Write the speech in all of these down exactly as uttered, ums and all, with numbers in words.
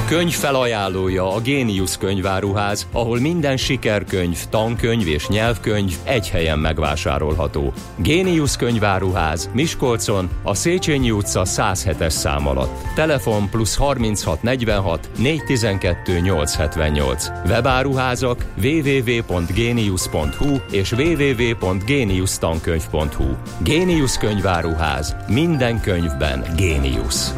A könyv felajánlója a Géniusz könyváruház, ahol minden sikerkönyv, tankönyv és nyelvkönyv egy helyen megvásárolható. Géniusz könyváruház Miskolcon, a Széchenyi utca száz hetes szám alatt. Telefon plusz harminchat negyvenhat négyszáztizenkettő nyolcszázhetvennyolc. Webáruházak double-u double-u double-u pont géniusz pont hu és double-u double-u double-u pont géniusz tankönyv pont hu. Géniusz könyváruház. Minden könyvben géniusz.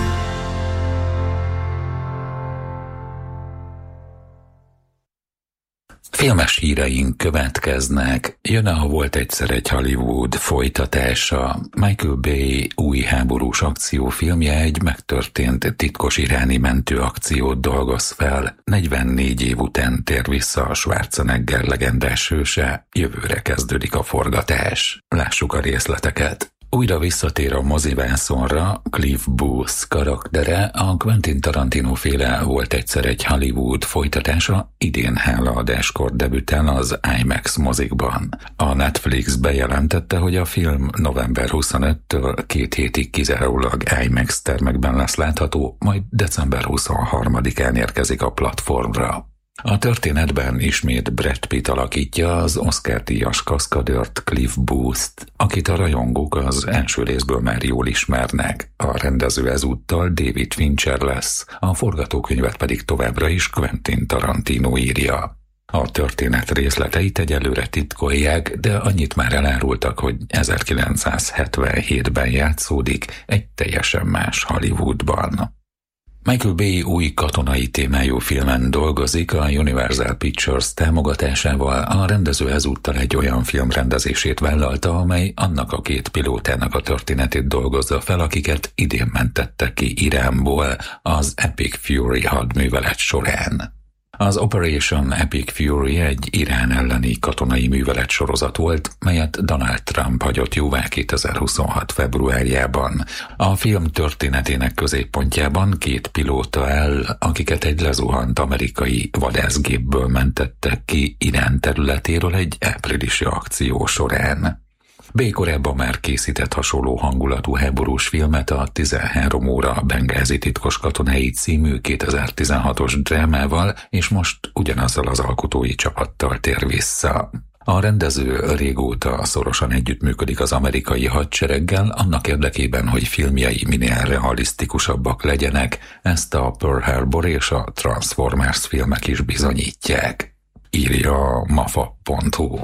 Filmes híreink következnek. Jön a Volt egyszer egy Hollywood folytatása. Michael Bay új háborús akciófilmje egy megtörtént titkos iráni mentőakciót dolgoz fel. negyvennégy év után tér vissza a Schwarzenegger legendás hőse, jövőre kezdődik a forgatás. Lássuk a részleteket. Újra visszatér a mozivászonra Cliff Booth karaktere, a Quentin Tarantino féle Volt egyszer egy Hollywood folytatása idén hálaadáskor debütál az IMAX mozikban. A Netflix bejelentette, hogy a film november huszonötödikétől két hétig kizárólag IMAX termekben lesz látható, majd december huszonharmadikán érkezik a platformra. A történetben ismét Brad Pitt alakítja az Oscar-díjas kaszkadőrt Cliff Booth-t, akit a rajongók az első részből már jól ismernek. A rendező ezúttal David Fincher lesz, a forgatókönyvet pedig továbbra is Quentin Tarantino írja. A történet részleteit egyelőre titkolják, de annyit már elárultak, hogy ezerkilencszázhetvenhétben játszódik egy teljesen más Hollywoodban. Michael Bay új katonai témájú filmen dolgozik a Universal Pictures támogatásával. A rendező ezúttal egy olyan film rendezését vállalta, amely annak a két pilótának a történetét dolgozza fel, akiket idén mentettek ki Iránból az Epic Fury hadművelet során. Az Operation Epic Fury egy Irán elleni katonai művelet sorozat volt, melyet Donald Trump hagyott jóvá kétezer-huszonhat februárjában. A film történetének középpontjában két pilóta áll, akiket egy lezuhant amerikai vadászgépből mentettek ki Irán területéről egy áprilisi akció során. Bay korábban már készített hasonló hangulatú háborús filmet, a tizenhárom óra Bengázi titkos katonái című kétezer-tizenhatos drámával, és most ugyanazzal az alkotói csapattal tér vissza. A rendező régóta szorosan együttműködik az amerikai hadsereggel, annak érdekében, hogy filmjei minél realisztikusabbak legyenek, ezt a Pearl Harbor és a Transformers filmek is bizonyítják, írja a mafa pont hu.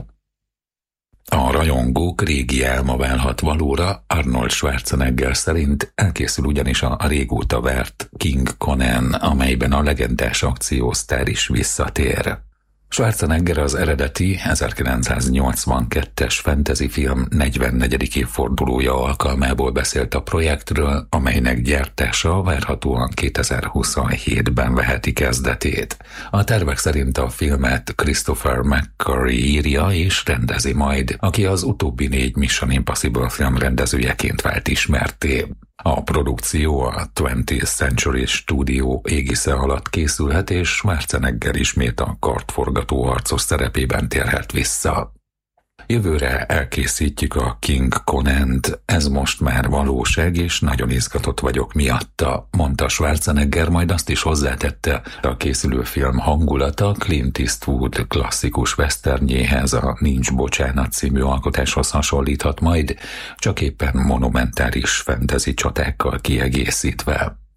A rajongók régi álma válhat valóra, Arnold Schwarzenegger szerint elkészül ugyanis a régóta várt King Conan, amelyben a legendás akciósztár is visszatér. Schwarzenegger az eredeti ezerkilencszáznyolcvankettes fantasy film negyvennegyedik évfordulója alkalmából beszélt a projektről, amelynek gyártása várhatóan kétezer-huszonhétben veheti kezdetét. A tervek szerint a filmet Christopher McQuarrie írja és rendezi majd, aki az utóbbi négy Mission Impossible film rendezőjeként vált ismertté. A produkció a twentieth Century Studio égisze alatt készülhet, és Schwarzenegger ismét a kardforgató harcos szerepében térhet vissza. Jövőre elkészítjük a King Conant, ez most már valóság, és nagyon izgatott vagyok miatta, mondta Schwarzenegger, majd azt is hozzátette, a készülő film hangulata Clint Eastwood klasszikus westernjéhez, a Nincs bocsánat című alkotáshoz hasonlíthat majd, csak éppen monumentális fantasy csatákkal kiegészítve.